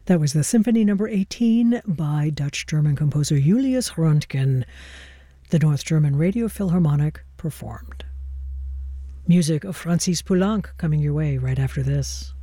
That was the Symphony No. 18 by Dutch-German composer Julius Röntgen. The North German Radio Philharmonic performed. Music of Francis Poulenc coming your way right after this.